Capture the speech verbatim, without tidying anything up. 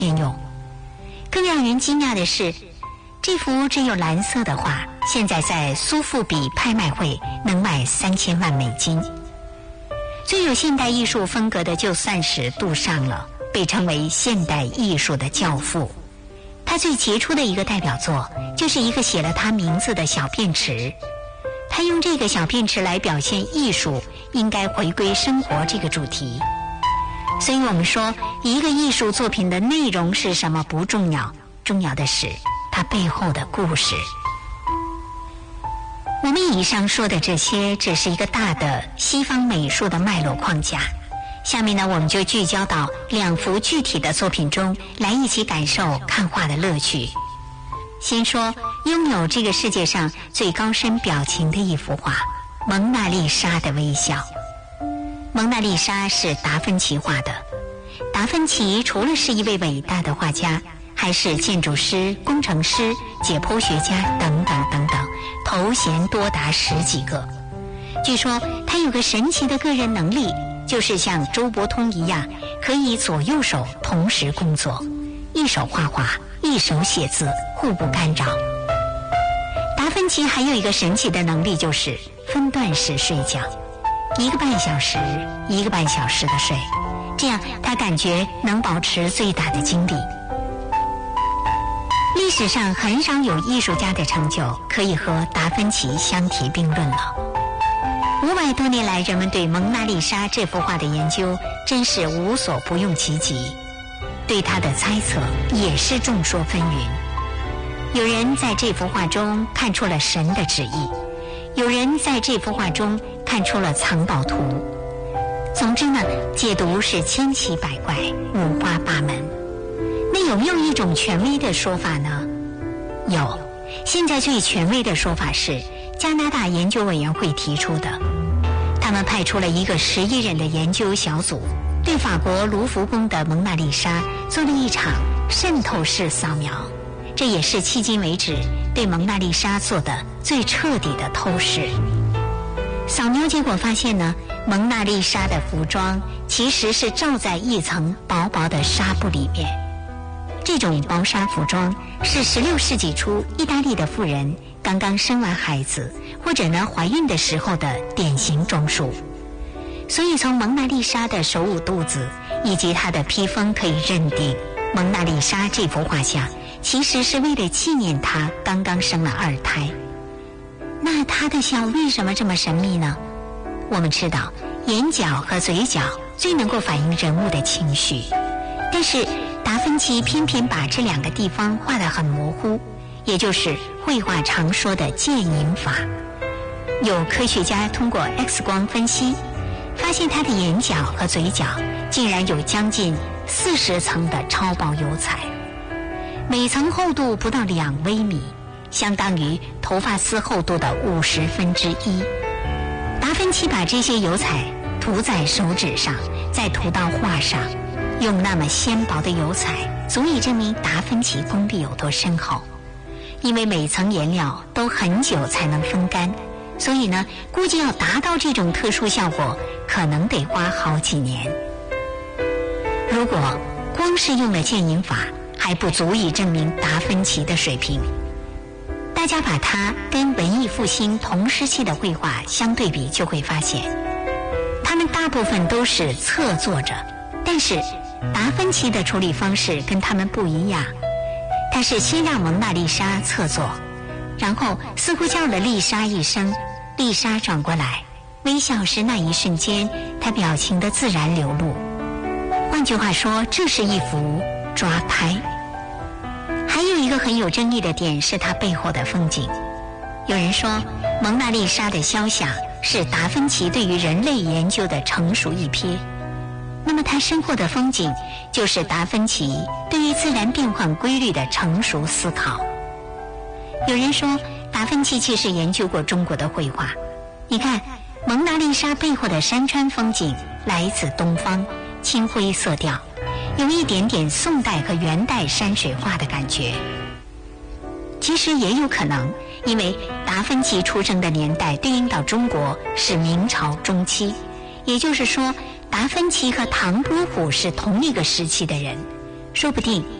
运用。更让人惊讶的是，这幅只有蓝色的画，现在在苏富比拍卖会能卖三千万美金。最有现代艺术风格的就算是杜尚了，被称为现代艺术的教父。他最杰出的一个代表作就是一个写了他名字的小便池。他用这个小便池来表现艺术应该回归生活这个主题。所以我们说，一个艺术作品的内容是什么不重要，重要的是它背后的故事。我们以上说的这些只是一个大的西方美术的脉络框架，下面呢，我们就聚焦到两幅具体的作品中来一起感受看画的乐趣。先说拥有这个世界上最高深表情的一幅画，蒙娜丽莎的微笑。蒙娜丽莎是达芬奇画的。达芬奇除了是一位伟大的画家，还是建筑师、工程师、解剖学家等等等等，头衔多达十几个。据说他有个神奇的个人能力，就是像周伯通一样，可以左右手同时工作，一手画画，一手写字，互不干扰。达芬奇还有一个神奇的能力，就是分段式睡觉，一个半小时一个半小时的睡，这样他感觉能保持最大的精力。历史上很少有艺术家的成就可以和达芬奇相提并论了。五百多年来，人们对蒙娜丽莎这幅画的研究真是无所不用其极，对她的猜测也是众说纷纭。有人在这幅画中看出了神的旨意，有人在这幅画中看出了藏宝图。总之呢，解读是千奇百怪，五花八门。那有没有一种权威的说法呢？有，现在最权威的说法是加拿大研究委员会提出的。他们派出了一个十一人的研究小组，对法国卢浮宫的蒙娜丽莎做了一场渗透式扫描，这也是迄今为止对蒙娜丽莎做的最彻底的透视。扫描结果发现呢，蒙娜丽莎的服装其实是罩在一层薄薄的纱布里面。这种薄纱服装是十六世纪初意大利的妇人刚刚生完孩子或者呢怀孕的时候的典型装束。所以从蒙娜丽莎的手捂肚子以及她的披风可以认定，蒙娜丽莎这幅画像其实是为了纪念她刚刚生了二胎。那她的笑为什么这么神秘呢？我们知道眼角和嘴角最能够反映人物的情绪，但是达芬奇偏偏把这两个地方画得很模糊，也就是绘画常说的渐隐法。有科学家通过 X 光分析，发现他的眼角和嘴角竟然有将近四十层的超薄油彩，每层厚度不到两微米，相当于头发丝厚度的五十分之一。达芬奇把这些油彩涂在手指上，再涂到画上，用那么纤薄的油彩足以证明达芬奇功力有多深厚。因为每层颜料都很久才能风干，所以呢，估计要达到这种特殊效果可能得花好几年。如果光是用了渐隐法还不足以证明达芬奇的水平，大家把它跟文艺复兴同时期的绘画相对比，就会发现他们大部分都是侧坐着，但是达芬奇的处理方式跟他们不一样。他是先让蒙娜丽莎侧坐，然后似乎叫了丽莎一声，丽莎转过来，微笑时那一瞬间他表情的自然流露。换句话说，这是一幅抓拍。还有一个很有争议的点是它背后的风景。有人说蒙娜丽莎的肖像是达芬奇对于人类研究的成熟一瞥，那么他身后的风景就是达芬奇对于自然变换规律的成熟思考。有人说达芬奇其实研究过中国的绘画，你看蒙娜丽莎背后的山川风景来自东方，青灰色调，有一点点宋代和元代山水画的感觉。其实也有可能因为达芬奇出生的年代对应到中国是明朝中期，也就是说达芬奇和唐伯虎是同一个时期的人， 说不定